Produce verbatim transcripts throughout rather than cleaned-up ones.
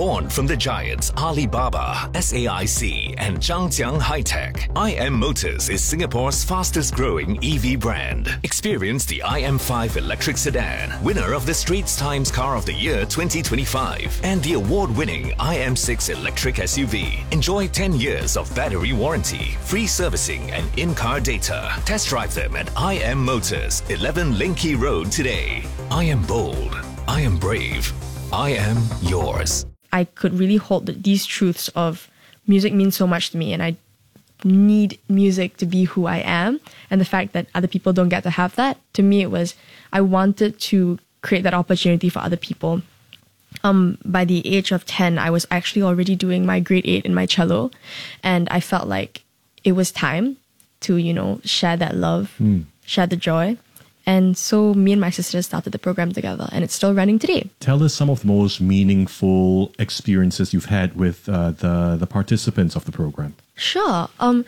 Born from the giants Alibaba, S A I C and Zhangjiang High-Tech, I M Motors is Singapore's fastest growing E V brand. Experience the I M five electric sedan, winner of the Straits Times Car of the Year twenty twenty-five, and the award-winning I M six electric S U V. Enjoy ten years of battery warranty, free servicing and in-car data. Test drive them at I M Motors, eleven Linky Road today. I am bold. I am brave. I am yours. I could really hold these truths of music means so much to me, and I need music to be who I am. And the fact that other people don't get to have that, to me, it was, I wanted to create that opportunity for other people. Um, by the age of ten, I was actually already doing my grade eight in my cello, and I felt like it was time to, you know, share that love, mm. share the joy. And so me and my sister started the program together, and it's still running today. Tell us some of the most meaningful experiences you've had with uh, the, the participants of the program. Sure. Um,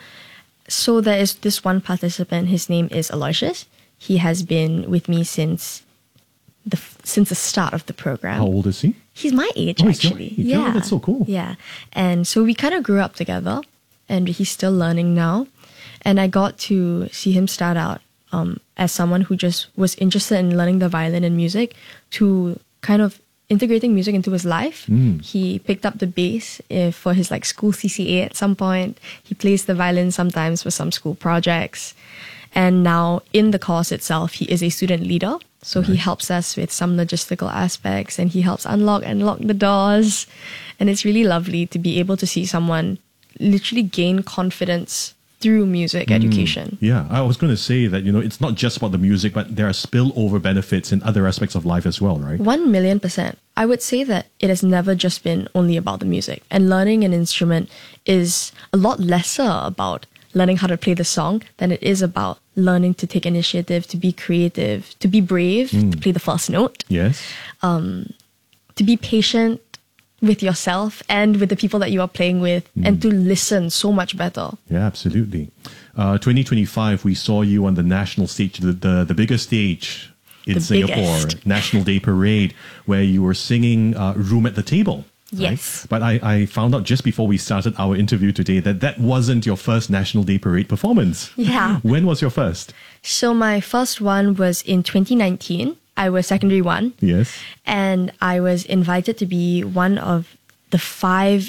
so there is this one participant, his name is Aloysius. He has been with me since the since the start of the program. How old is he? He's my age, oh, actually. He's your age. Yeah. Oh, that's so cool. Yeah. And so we kind of grew up together, and he's still learning now. And I got to see him start out Um, as someone who just was interested in learning the violin and music to kind of integrating music into his life. Mm. He picked up the bass uh, for his like school C C A at some point. He plays the violin sometimes for some school projects. And now in the course itself, he is a student leader. So right. he helps us with some logistical aspects, and he helps unlock and lock the doors. And it's really lovely to be able to see someone literally gain confidence through music mm, education. Yeah, I was going to say that, you know, it's not just about the music, but there are spillover benefits in other aspects of life as well, right? One million percent. I would say that it has never just been only about the music. And learning an instrument is a lot lesser about learning how to play the song than it is about learning to take initiative, to be creative, to be brave, mm. to play the first note. Yes. Um, to be patient with yourself and with the people that you are playing with, mm. and to listen so much better. Yeah, absolutely. Uh, twenty twenty-five, we saw you on the national stage, the, the, the biggest stage in the Singapore, biggest. National Day Parade, where you were singing uh, Room at the Table. Yes. Right? But I, I found out just before we started our interview today that that wasn't your first National Day Parade performance. Yeah. When was your first? So my first one was in twenty nineteen. I was secondary one. Yes. And I was invited to be one of the five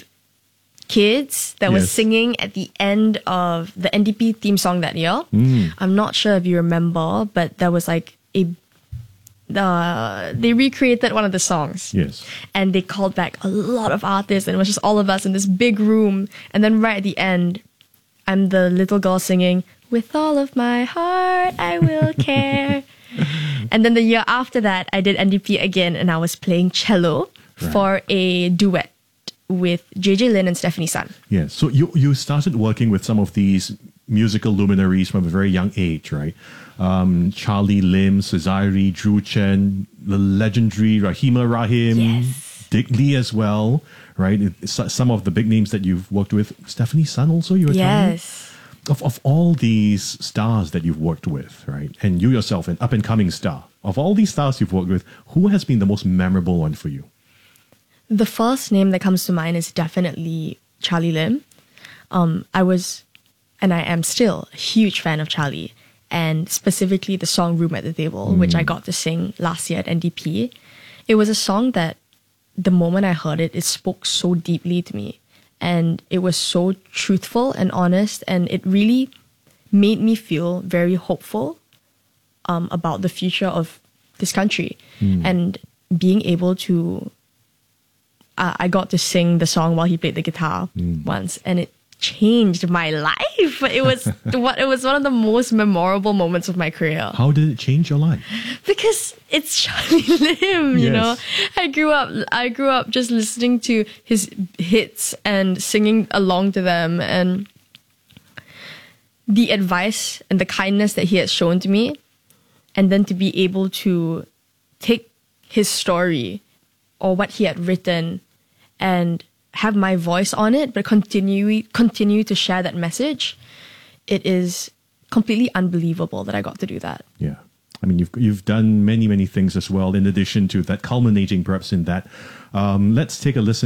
kids that yes. was singing at the end of the N D P theme song that year. Mm. I'm not sure if you remember, but there was like a... Uh, they recreated one of the songs. Yes. And they called back a lot of artists, and it was just all of us in this big room. And then right at the end, I'm the little girl singing, "With all of my heart, I will care." And then the year after that, I did N D P again, and I was playing cello right. for a duet with J J Lin and Stephanie Sun. Yes. So you, you started working with some of these musical luminaries from a very young age, right? Um, Charlie Lim, Suzairi, Drew Chen, the legendary Rahima Rahim, yes. Dick Lee as well, right? It's some of the big names that you've worked with. Stephanie Sun also, you were yes. telling me? Of, of all these stars that you've worked with, right? And you yourself, an up-and-coming star. Of all these stars you've worked with, who has been the most memorable one for you? The first name that comes to mind is definitely Charlie Lim. Um, I was, and I am still, a huge fan of Charlie. And specifically the song Room at the Table, mm. which I got to sing last year at N D P. It was a song that the moment I heard it, it spoke so deeply to me. And it was so truthful and honest, and it really made me feel very hopeful um, about the future of this country. Mm. And being able to... Uh, I got to sing the song while he played the guitar mm. once, and it changed my life. It was what it was one of the most memorable moments of my career. How did it change your life? Because it's Charlie Lim, you yes. know. I grew up I grew up just listening to his hits and singing along to them, and the advice and the kindness that he has shown to me, and then to be able to take his story or what he had written and have my voice on it, but continue continue to share that message. It is completely unbelievable that I got to do that. Yeah. I mean, you've you've done many, many things as well, in addition to that, culminating perhaps in that. Um, let's take a listen